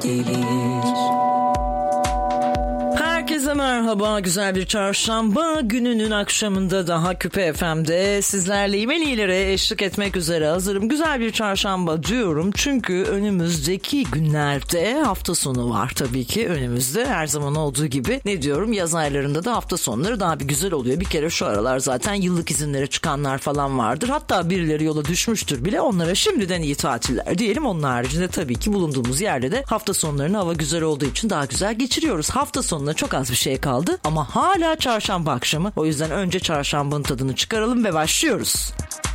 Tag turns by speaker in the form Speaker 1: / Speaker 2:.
Speaker 1: Herkese merhaba, güzel bir çarşamba gününün akşamında daha Küpe FM'de sizlerleyim. En iyilere eşlik etmek üzere hazırım. Güzel bir çarşamba diyorum çünkü önümüzdeki günlerde hafta sonu var tabii ki önümüzde. Her zaman olduğu gibi ne diyorum, yaz aylarında da hafta sonları daha bir güzel oluyor. Bir kere şu aralar zaten yıllık izinlere çıkanlar falan vardır. Hatta birileri yola düşmüştür bile, onlara şimdiden iyi tatiller diyelim. Onun haricinde tabii ki bulunduğumuz yerde de hafta sonlarını hava güzel olduğu için daha güzel geçiriyoruz. Hafta sonuna çok az bir şey kaldı ama hala çarşamba akşamı. O yüzden önce çarşambanın tadını çıkaralım ve başlıyoruz.